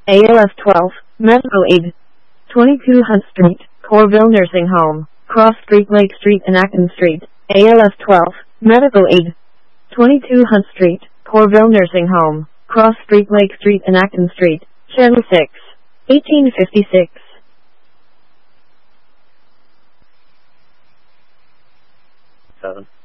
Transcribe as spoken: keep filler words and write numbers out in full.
A L F twelve, Medical Aid. twenty-two Hunt Street, Corville Nursing Home, Cross Street, Lake Street and Acton Street. A L F twelve, Medical Aid. twenty-two Hunt Street, Corville Nursing Home, Cross Street, Lake Street and Acton Street. Channel six, eighteen fifty-six. Seven.